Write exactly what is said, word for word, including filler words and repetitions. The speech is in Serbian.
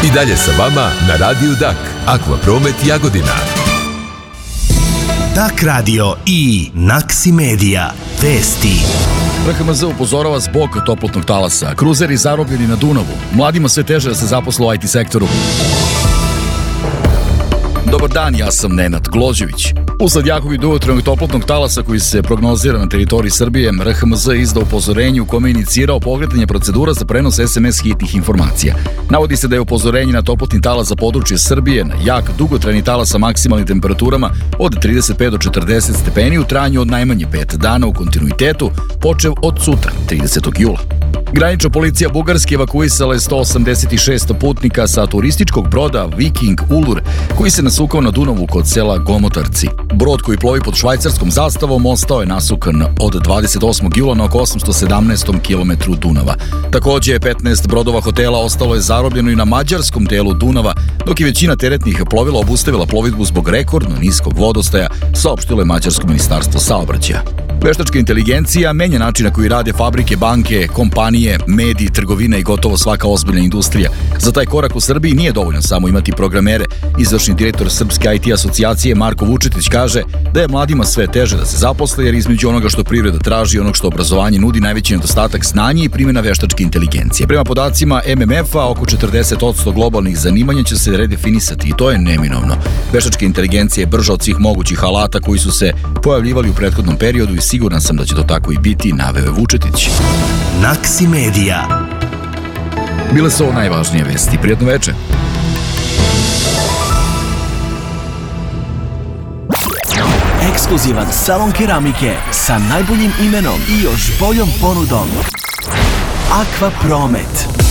I dalje sa vama na Radiju Dak, Akvapromet Jagodina. Dak radio i Naksi Media. Vesti. R H M Z upozorava zbog toplotnog talasa. Kruzeri zarobljeni na Dunavu. Mladima sve teže da se zaposle u I T sektoru. Dobar dan, ja sam Nenad Glođević. Usled jakog i dugotrajnog toplotnog talasa koji se prognozira na teritoriji Srbije, R H M Z izdao upozorenje u kome je inicirao pokretanje procedura za prenos S M S hitnih informacija. Navodi se da je upozorenje na toplotni talas za područje Srbije na jak dugotrajni talas sa maksimalnim temperaturama od trideset pet do četrdeset stepeni u trajanju od najmanje pet dana u kontinuitetu, počev od sutra, tridesetog jula. Granična policija Bugarske evakuisala je sto osamdeset šest putnika sa turističkog broda Viking Ulur, koji se nasukao na Dunavu kod sela Gomotarci. Brod koji plovi pod švajcarskom zastavom ostao je nasukan od dvadeset osmog jula na oko osamsto sedamnaestom kilometru Dunava. Takođe, petnaest brodova hotela ostalo je zarobljeno i na mađarskom delu Dunava, dok je većina teretnih plovila obustavila plovidbu zbog rekordno niskog vodostaja, saopštilo je mađarsko ministarstvo saobraćaja. Veštačka inteligencija menja način na koji rade fabrike, banke, kompanije, mediji, trgovina i gotovo svaka ozbiljna industrija. Za taj korak u Srbiji nije dovoljno samo imati programere. Izvršni direktor Srpske I T asocijacije Marko Vučetić kaže da je mladima sve teže da se zaposle, jer između onoga što privreda traži i onog što obrazovanje nudi najveći nedostatak znanja i primjena veštačke inteligencije. Prema podacima M M F-a, oko četrdeset posto globalnih zanimanja će se redefinisati i to je neminovno. Veštačka inteligencija je brža od svih mogućih alata koji su se pojavljivali u prethodnom periodu i siguran sam da će to tako i biti, naveo je Vučetić. Naksi Media. Bile su ovo najvažnije vesti. Prijatno večer. Ekskluzivan salon keramike sa najboljim imenom i još boljom ponudom. Akvapromet.